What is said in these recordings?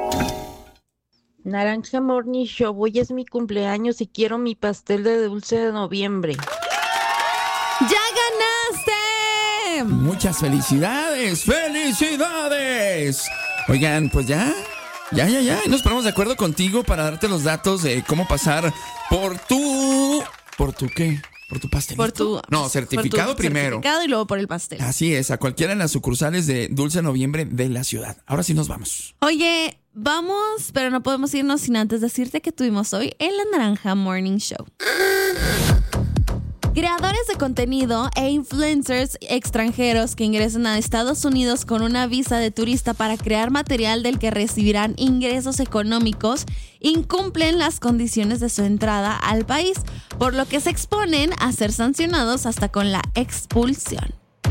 Naranja Morning Show, hoy es mi cumpleaños y quiero mi pastel de dulce de noviembre. ¡Ya ganaste! Muchas felicidades, ¡felicidades! Oigan, pues ya. Nos ponemos de acuerdo contigo para darte los datos de cómo pasar por tu... ¿Por tu qué? ¿Por tu pastelito? Por tu... No, certificado por tu primero. Certificado y luego por el pastel. Así es, a cualquiera de las sucursales de Dulce Noviembre de la ciudad. Ahora sí nos vamos. Oye, vamos, pero no podemos irnos sin antes decirte que tuvimos hoy en la Naranja Morning Show. Creadores de contenido e influencers extranjeros que ingresen a Estados Unidos con una visa de turista para crear material del que recibirán ingresos económicos incumplen las condiciones de su entrada al país, por lo que se exponen a ser sancionados hasta con la expulsión.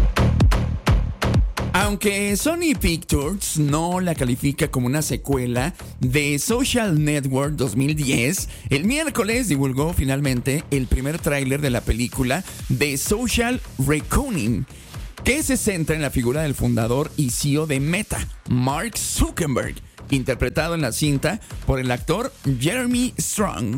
Aunque Sony Pictures no la califica como una secuela de Social Network 2010, el miércoles divulgó finalmente el primer tráiler de la película The Social Reckoning, que se centra en la figura del fundador y CEO de Meta, Mark Zuckerberg, interpretado en la cinta por el actor Jeremy Strong.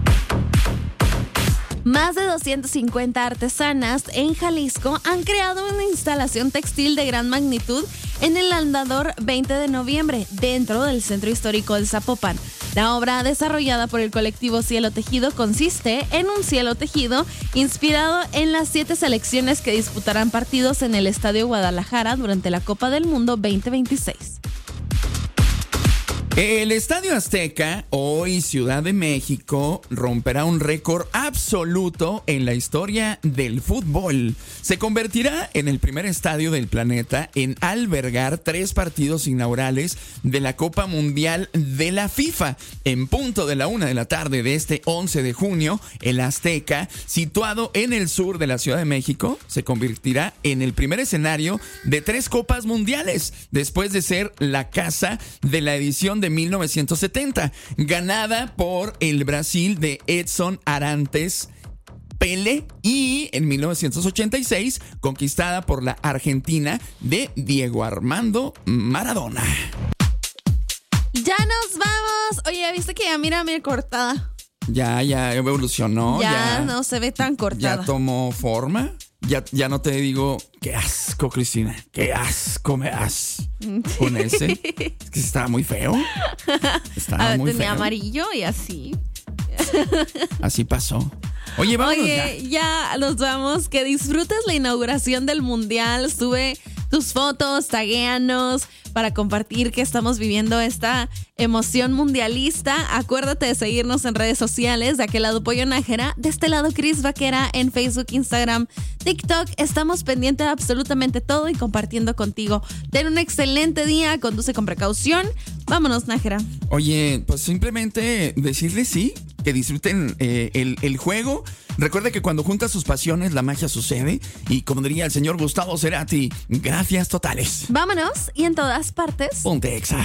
Más de 250 artesanas en Jalisco han creado una instalación textil de gran magnitud en el Andador 20 de noviembre, dentro del Centro Histórico de Zapopan. La obra, desarrollada por el colectivo Cielo Tejido, consiste en un cielo tejido inspirado en las 7 selecciones que disputarán partidos en el Estadio Guadalajara durante la Copa del Mundo 2026. El Estadio Azteca, hoy Ciudad de México, romperá un récord absoluto en la historia del fútbol. Se convertirá en el primer estadio del planeta en albergar 3 partidos inaugurales de la Copa Mundial de la FIFA. En punto de la 1:00 p.m. de este 11 de junio, el Azteca, situado en el sur de la Ciudad de México, se convertirá en el primer escenario de 3 Copas Mundiales, después de ser la casa de la edición de 1970, ganada por el Brasil de Edson Arantes Pele, y en 1986 conquistada por la Argentina de Diego Armando Maradona. ¡Ya nos vamos! Oye, ¿viste que ya mira cortada? Ya evolucionó. Ya no se ve tan cortada. Ya tomó forma. Ya no te digo, qué asco, Cristina, qué asco me das con ese. Es que estaba muy feo. Estaba muy tenía feo. Amarillo y así. Así pasó. Oye, vámonos ya nos vamos. Que disfrutes la inauguración del Mundial. Sube tus fotos, taguéanos para compartir que estamos viviendo esta emoción mundialista. Acuérdate de seguirnos en redes sociales. De aquel lado Pollo Nájera, de este lado Cris Vaquera, en Facebook, Instagram, TikTok. Estamos pendientes de absolutamente todo y compartiendo contigo. Ten un excelente día, conduce con precaución. Vámonos, Nájera. Oye, pues simplemente decirles sí, que disfruten el juego. Recuerda que cuando juntas sus pasiones, la magia sucede. Y como diría el señor Gustavo Cerati, gracias totales. Vámonos, y en todas partes, ponte Exa.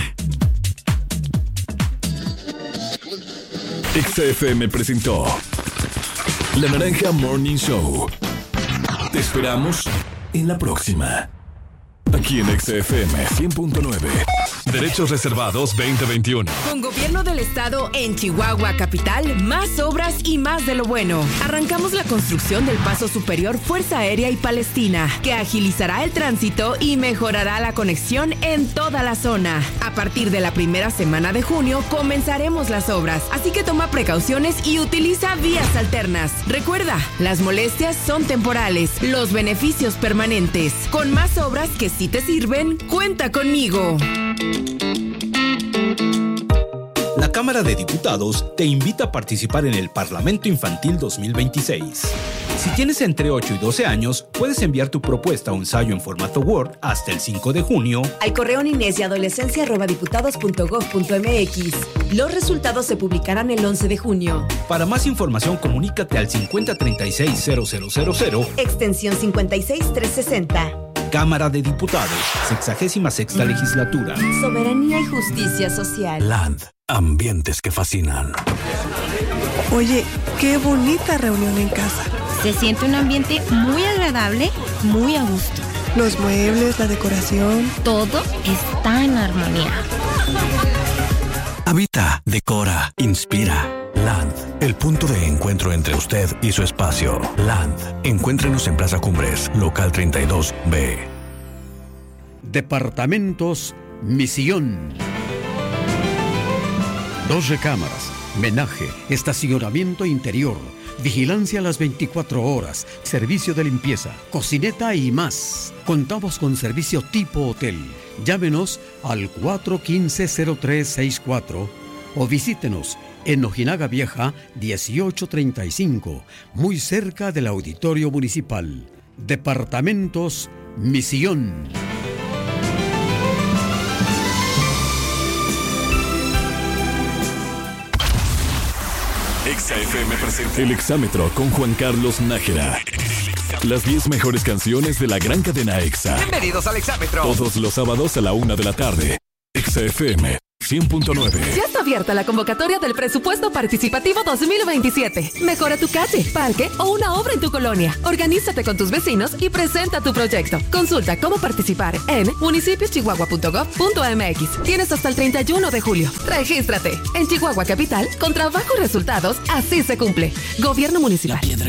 Exa FM presentó La Naranja Morning Show. Te esperamos en la próxima. Aquí en Exa FM 100.9. Derechos reservados 2021. Con Gobierno del Estado en Chihuahua Capital, más obras y más de lo bueno. Arrancamos la construcción del Paso Superior Fuerza Aérea y Palestina, que agilizará el tránsito y mejorará la conexión en toda la zona. A partir de la primera semana de junio comenzaremos las obras, así que toma precauciones y utiliza vías alternas. Recuerda, las molestias son temporales, los beneficios permanentes. Con más obras que sí te sirven, cuenta conmigo. La Cámara de Diputados te invita a participar en el Parlamento Infantil 2026. Si tienes entre 8 y 12 años, puedes enviar tu propuesta o ensayo en formato Word hasta el 5 de junio al correo ninesyadolescencia@diputados.gov.mx. Los resultados se publicarán el 11 de junio. Para más información, comunícate al 5036-0000, extensión 56360. Cámara de Diputados, 66ª legislatura. Soberanía y justicia social. LAND, ambientes que fascinan. Oye, qué bonita reunión en casa. Se siente un ambiente muy agradable, muy a gusto. Los muebles, la decoración. Todo está en armonía. Habita, decora, inspira. Land, el punto de encuentro entre usted y su espacio. Land, encuéntrenos en Plaza Cumbres, local 32B. Departamentos Misión. 2 recámaras, menaje, estacionamiento interior, vigilancia a las 24 horas, servicio de limpieza, cocineta y más. Contamos con servicio tipo hotel. Llámenos al 415-0364 o visítenos en Ojinaga Vieja 1835, muy cerca del Auditorio Municipal. Departamentos Misión. XFM presenta El Exámetro con Juan Carlos Nájera. Las 10 mejores canciones de la gran cadena EXA. Bienvenidos al Exámetro. Todos los sábados a la 1 de la tarde. XFM 100.9. Ya está abierta la convocatoria del Presupuesto Participativo 2027. Mejora tu calle, parque o una obra en tu colonia. Organízate con tus vecinos y presenta tu proyecto. Consulta cómo participar en municipioschihuahua.gov.mx. Tienes hasta el 31 de julio. Regístrate. En Chihuahua Capital, con trabajo y resultados, así se cumple. Gobierno Municipal.